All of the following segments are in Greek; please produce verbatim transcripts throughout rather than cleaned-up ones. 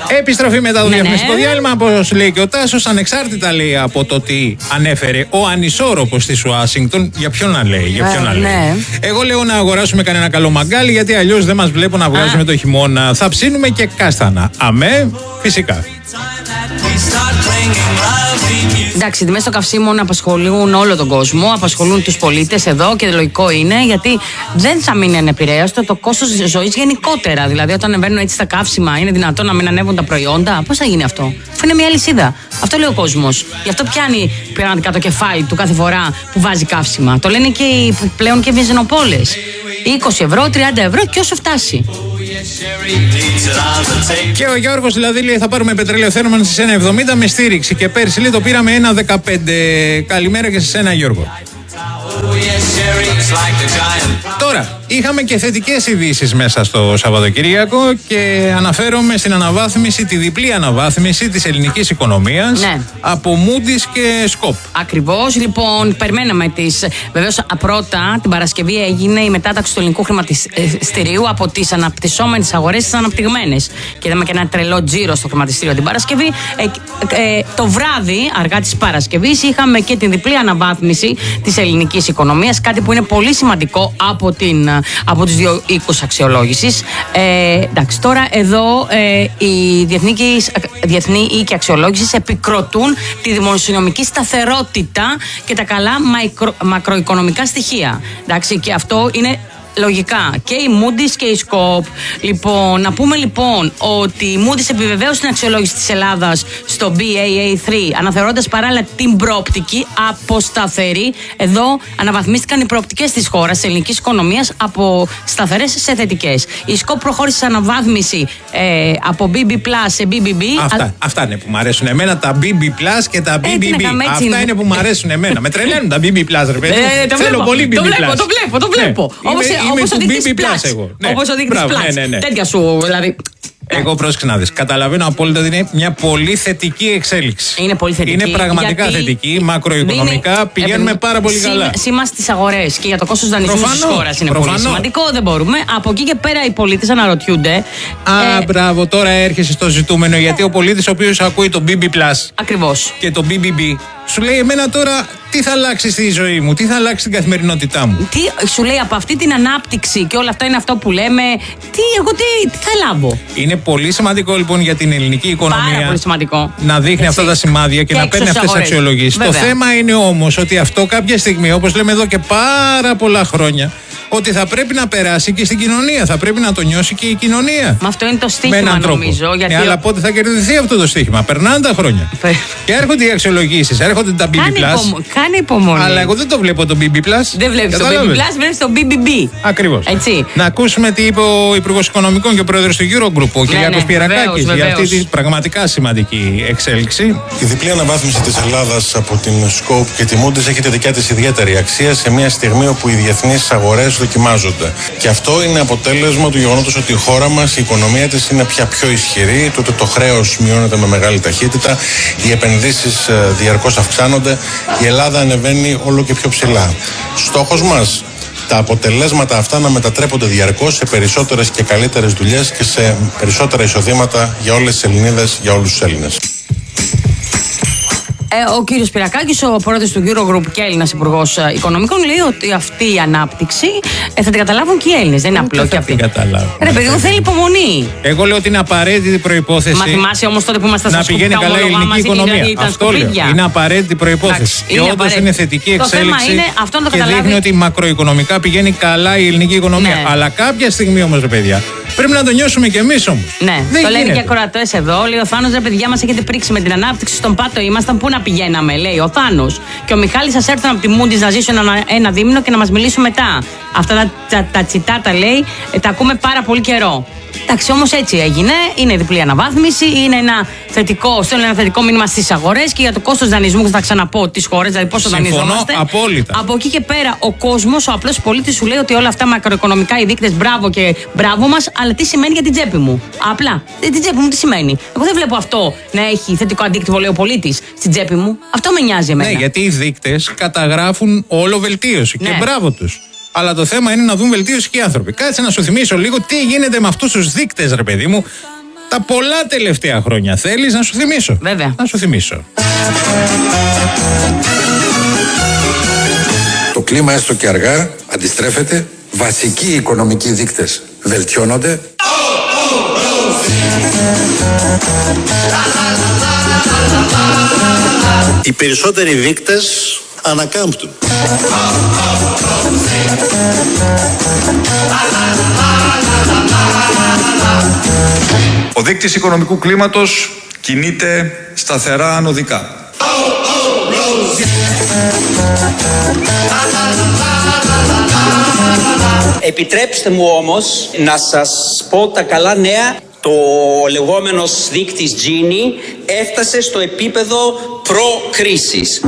Επιστροφή μετά το ναι, διαφημιστικό ναι. διάλειμμα. Όπως λέει και ο Τάσος, ανεξάρτητα λέει από το τι ανέφερε ο ανισόρροπος της Ουάσιγκτον. Για ποιον να λέει, για ποιον ε, να λέει. ναι. Εγώ λέω να αγοράσουμε κανένα καλό μαγκάλι, γιατί αλλιώς δεν μας βλέπουν να βγάζουμε το χειμώνα. Θα ψήνουμε και κάστανα. Αμέ, φυσικά. Εντάξει, οι τιμές των καυσίμων απασχολούν όλο τον κόσμο, απασχολούν τους πολίτες εδώ και λογικό είναι, γιατί δεν θα μείνει ανεπηρέαστο το κόστος της ζωής γενικότερα. Δηλαδή, όταν ανεβαίνουν έτσι τα καύσιμα, είναι δυνατόν να μην ανέβουν τα προϊόντα? Πώς θα γίνει αυτό? Αφού είναι μια λυσίδα. Αυτό λέει ο κόσμος. Γι' αυτό πιάνει πραγματικά το κεφάλι του κάθε φορά που βάζει καύσιμα. Το λένε και οι, πλέον και οι βενζινοπόλες. είκοσι ευρώ, τριάντα ευρώ και όσο φτάσει. Και ο Γιώργος δηλαδή λέει θα πάρουμε πετρέλαιο θέρμανση στις ένα εβδομήντα με στήριξη, και πέρσι λέει το πήραμε ένα δεκαπέντε. Καλημέρα και σε σένα Γιώργο. Τώρα, είχαμε και θετικές ειδήσεις μέσα στο Σαββατοκύριακο και αναφέρομαι στην αναβάθμιση, τη διπλή αναβάθμιση της ελληνικής οικονομίας, ναι. από Moody's και Scope. Ακριβώς, λοιπόν, περιμέναμε τις. Βεβαίως, πρώτα την Παρασκευή έγινε η μετάταξη του ελληνικού χρηματιστηρίου από τις αναπτυσσόμενες αγορές στις αναπτυγμένες. Και είδαμε και ένα τρελό τζίρο στο χρηματιστήριο την Παρασκευή. Ε, ε, το βράδυ, αργά της Παρασκευής, είχαμε και την διπλή αναβάθμιση της ελληνικής οικονομίας. Κάτι που είναι πολύ σημαντικό από, την, από τους δύο οίκους αξιολόγησης. Ε, εντάξει, τώρα εδώ ε, οι διεθνή οίκοι αξιολόγησης επικροτούν τη δημοσιονομική σταθερότητα και τα καλά μακρο, μακροοικονομικά στοιχεία. Εντάξει, και αυτό είναι λογικά και η Moody's και η Scope. Λοιπόν, να πούμε λοιπόν ότι η Moody's επιβεβαίωσε την αξιολόγηση της Ελλάδας στο μπι έι έι τρία, αναθεωρώντας παράλληλα την προοπτική από σταθερή. Εδώ αναβαθμίστηκαν οι προοπτικές της χώρας, της ελληνικής οικονομίας, από σταθερές σε θετικές. Η Scope προχώρησε σε αναβάθμιση ε, από μπι μπι πλας σε μπι μπι μπι. Αυτά, Α... αυτά είναι που μου αρέσουν εμένα, τα μπι μπι πλας και τα μπι μπι μπι. Αυτά είναι. είναι που μου αρέσουν εμένα. Με τρελαίνουν τα μπι μπι πλας, ρε παιδί. Ε, Θέλω βλέπω, πολύ μπι μπι πλας. Το βλέπω, το βλέπω. Ναι. Όπως, Είμαι, όπως είμαι ο του δείκτης μπι μπι πλας Plus. εγώ. Ναι. Όπως ο δείκτης Μπράβο, Plus. ναι, ναι, ναι. Τέτοια σου, δηλαδή. Εγώ πρόσεξε να δεις. Καταλαβαίνω απόλυτα ότι είναι μια πολύ θετική εξέλιξη. Είναι πολύ θετική. Είναι πραγματικά θετική. Μακροοικονομικά δίνει, πηγαίνουμε ε, πάρα πολύ σήμα, καλά. Σήμα στις αγορές και για το κόστος δανεισμού της χώρας είναι προφανώς. Πολύ σημαντικό. Δεν μπορούμε. Από εκεί και πέρα οι πολίτες αναρωτιούνται. Α, ε, μπράβο, τώρα έρχεσαι στο ζητούμενο. Γιατί ο πολίτης ο οποίος ακούει το μπι μπι πλας ακριβώς και το μπι μπι μπι σου λέει εμένα τώρα τι θα αλλάξει στη ζωή μου, τι θα αλλάξει στην καθημερινότητά μου. Τι σου λέει από αυτή την ανάπτυξη και όλα αυτά είναι αυτό που λέμε. Τι, εγώ τι, τι θα λάβω. Είναι πολύ σημαντικό λοιπόν για την ελληνική οικονομία. Πάρα πολύ σημαντικό. Να δείχνει έτσι αυτά τα σημάδια και, και να παίρνει αυτές τις αξιολογήσεις. Το θέμα είναι όμως ότι αυτό κάποια στιγμή, όπως λέμε εδώ και πάρα πολλά χρόνια, ότι θα πρέπει να περάσει και στην κοινωνία. Θα πρέπει να το νιώσει και η κοινωνία. Μα αυτό είναι το στίχημα, νομίζω. Γιατί ναι, αλλά πότε θα κερδιθεί αυτό το στίχημα? Περνάνε τα χρόνια. Και έρχονται οι αξιολογήσεις, έρχονται τα μπι μπι πλας. Κάνε υπομονή. Αλλά εγώ δεν το βλέπω το μπι μπι πλας. Δεν βλέπεις το μπι μπι πλας, βλέπεις το μπι μπι μπι. Ακριβώς. Έτσι. Να ακούσουμε τι είπε ο Υπουργός Οικονομικών και ο Πρόεδρος του Eurogroup, ο κ. Ναι, ναι, Πιερακάκης, για αυτή τη πραγματικά σημαντική εξέλιξη. Η διπλή αναβάθμιση της Ελλάδας από την Scope και τη Moody's έχει τη δικιά της ιδιαίτερη αξία σε μια στιγμή όπου οι διεθνείς αγορές δοκιμάζονται. Και αυτό είναι αποτέλεσμα του γεγονότος ότι η χώρα μας, η οικονομία της είναι πια πιο ισχυρή, τότε το χρέος μειώνεται με μεγάλη ταχύτητα, οι επενδύσεις διαρκώς αυξάνονται, η Ελλάδα ανεβαίνει όλο και πιο ψηλά. Στόχος μας, τα αποτελέσματα αυτά να μετατρέπονται διαρκώς σε περισσότερες και καλύτερες δουλειές και σε περισσότερα εισοδήματα για όλες τις Ελληνίδες, για όλους τους Έλληνες. Ε, ο κύριος Πιερακάκης, ο πρόεδρος του Eurogroup και Έλληνας Υπουργός Οικονομικών, λέει ότι αυτή η ανάπτυξη ε, θα την καταλάβουν και οι Έλληνες. Δεν είναι απλό και απλό. Ρε παιδί μου, θέλει υπομονή. Εγώ λέω ότι είναι απαραίτητη προϋπόθεση. Μα θυμάσαι όμως τότε που ήμασταν στα σκουπικά να πηγαίνει καλά η ελληνική οικονομία. Αυτό λέω. Είναι απαραίτητη προϋπόθεση. Και όντως είναι θετική εξέλιξη. Είναι, αυτό το και δείχνει ότι μακροοικονομικά πηγαίνει καλά η ελληνική οικονομία. Ναι. Αλλά κάποια στιγμή όμως, ρε παιδιά, πρέπει να το νιώσουμε κι εμείς όμως. Ναι, δεν το λένε και ακροατές εδώ. Λέει ο Θάνος, ρε παιδιά, μας έχετε πρίξει με την ανάπτυξη στον πάτο. Ήμασταν, πού να πηγαίναμε, λέει ο Θάνος. Και ο Μιχάλης, σας έρθουν από τη Moody's να ζήσουν ένα, ένα δίμηνο και να μας μιλήσουν μετά. Αυτά τα, τα, τα τσιτάτα, λέει, ε, τα ακούμε πάρα πολύ καιρό. Εντάξει, όμως έτσι έγινε. Είναι διπλή αναβάθμιση. Είναι ένα θετικό, στέλνει ένα θετικό μήνυμα στις αγορές και για το κόστος δανεισμού, θα ξαναπώ, τις χώρες, δηλαδή πόσο δανειζόμαστε. Απόλυτα. Από εκεί και πέρα, ο κόσμος, ο απλός πολίτης σου λέει ότι όλα αυτά μακροοικονομικά, οι δείκτες, μπράβο και μπράβο μας, αλλά τι σημαίνει για την τσέπη μου. Απλά. Την τσέπη μου τι σημαίνει. Εγώ δεν βλέπω αυτό να έχει θετικό αντίκτυπο, λέει ο πολίτης, στην τσέπη μου. Αυτό με νοιάζει εμένα. Ναι, γιατί οι δείκτες καταγράφουν όλο βελτίωση. Ναι. Και μπράβο τους. Αλλά το θέμα είναι να δουν βελτίωση και οι άνθρωποι. Κάτσε να σου θυμίσω λίγο τι γίνεται με αυτούς τους δείκτες, ρε παιδί μου. Τα πολλά τελευταία χρόνια. Θέλεις να σου θυμίσω? Βέβαια. Να σου θυμίσω. Το κλίμα έστω και αργά αντιστρέφεται. Βασικοί οικονομικοί δείκτες βελτιώνονται. Οι περισσότεροι δείκτες ανακάμπτουν. Ο δείκτης οικονομικού κλίματος κινείται σταθερά ανωδικά. Επιτρέψτε μου όμως να σας πω τα καλά νέα. Το λεγόμενος δείκτης Gini έφτασε στο επίπεδο προ-κρίσης.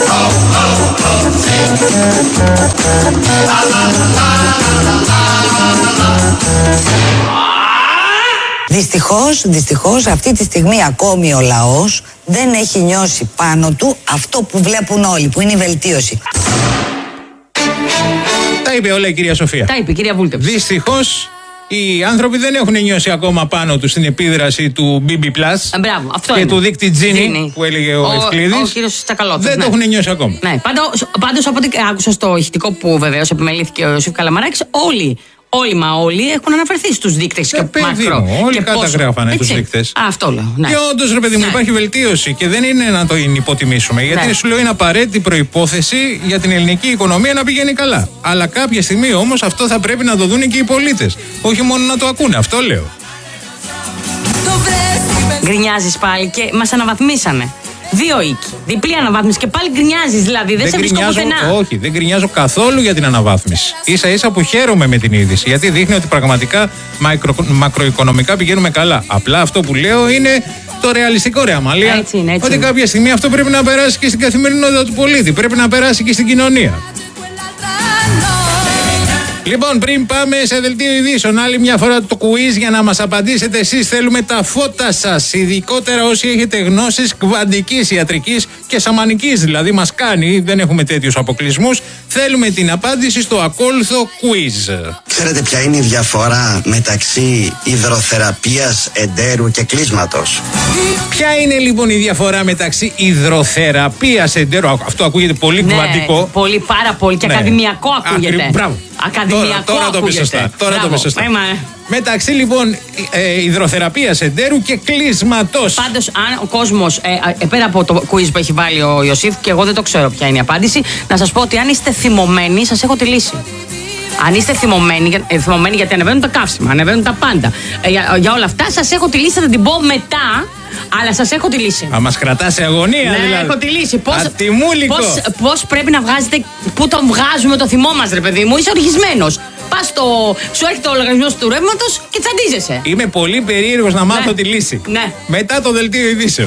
Δυστυχώς, δυστυχώς αυτή τη στιγμή ακόμη ο λαός δεν έχει νιώσει πάνω του αυτό που βλέπουν όλοι, που είναι η βελτίωση. Τα είπε όλα η κυρία Σοφία. Τα είπε η κυρία Βούλτεψη. Δυστυχώς οι άνθρωποι δεν έχουν νιώσει ακόμα πάνω τους την επίδραση του μπι μπι πλας Μπράβο, αυτό και είναι. του δείκτη Gini Gini που έλεγε ο, ο Ευκλήδης. Ο, ο κύριος Τσακαλώτης. Δεν ναι. το έχουν νιώσει ακόμα. Ναι, πάντως, πάντως από ό,τι άκουσα στο ηχητικό που βεβαίως επιμελήθηκε ο Ιωσήφ Καλαμαράκης, όλοι, όλοι μα όλοι έχουν αναφερθεί στους δείκτες και μακρό. Όλοι και καταγράφανε τους δείκτες. Αυτό λέω. Ναι. Και όντως, ρε παιδί μου, ναι. υπάρχει βελτίωση και δεν είναι να το υποτιμήσουμε. Γιατί ναι. σου λέω είναι απαραίτητη προϋπόθεση για την ελληνική οικονομία να πηγαίνει καλά. Αλλά κάποια στιγμή όμως αυτό θα πρέπει να το δουν και οι πολίτες. Όχι μόνο να το ακούνε. Αυτό λέω. Γκρινιάζεις πάλι και μας αναβαθμίσανε. Δύο οίκοι. Διπλή αναβάθμιση και πάλι γκρινιάζεις δηλαδή. Δεν, δεν σε βρίσκω πουθενά. Όχι, δεν γκρινιάζω καθόλου για την αναβάθμιση. Ίσα ίσα που χαίρομαι με την είδηση. Γιατί δείχνει ότι πραγματικά μακρο, μακροοικονομικά πηγαίνουμε καλά. Απλά αυτό που λέω είναι το ρεαλιστικό, ρε Αμαλία. Έτσι είναι, έτσι ότι είναι. κάποια στιγμή αυτό πρέπει να περάσει και στην καθημερινότητα του πολίτη. Πρέπει να περάσει και στην κοινωνία. Λοιπόν, πριν πάμε σε δελτίο ειδήσεων, άλλη μια φορά το quiz για να μας απαντήσετε εσείς. Θέλουμε τα φώτα σας, ειδικότερα όσοι έχετε γνώσεις κβαντικής ιατρικής και σαμανικής, δηλαδή μας κάνει, δεν έχουμε τέτοιους αποκλεισμούς. Θέλουμε την απάντηση στο ακόλουθο quiz. Ξέρετε ποια είναι η διαφορά μεταξύ υδροθεραπείας, εντέρου και κλείσματος? Ποια είναι λοιπόν η διαφορά μεταξύ υδροθεραπείας, εντέρου? Αυτό ακούγεται πολύ ναι, κβαντικό. Πολύ, πάρα πολύ και ναι. ακαδημιακό ακούγεται. Ακρι... Μπράβο. Ακαδημιακό τώρα, τώρα το πει σωστά. Τώρα το πει σωστά. Μεταξύ λοιπόν ε, υδροθεραπείας, εντέρου και κλείσματος. Πάντως, αν ο κόσμος, ε, ε, πέρα από το quiz που έχει βάλει ο Ιωσήφ, και εγώ δεν το ξέρω ποια είναι η απάντηση, να σας πω ότι αν είστε θυμωμένοι, σας έχω τη λύση. Αν είστε θυμωμένοι, ε, θυμωμένοι γιατί ανεβαίνουν τα καύσιμα, ανεβαίνουν τα πάντα. Ε, για, για όλα αυτά, σας έχω τη λύση, θα την πω μετά. Αλλά σας έχω τη λύση. Α, μας κρατά σε αγωνία, ναι, δηλαδή. έχω τη λύση. Πώς, πώς, πώς πρέπει να βγάζετε, πού τον βγάζουμε το θυμό μας, ρε παιδί μου. Είσαι οργισμένος. Πας στο, σου έρχεται ο λογαριασμός του ρεύματος και τσαντίζεσαι. Είμαι πολύ περίεργος να μάθω ναι. τη λύση. Ναι. Μετά το δελτίο ειδήσεων.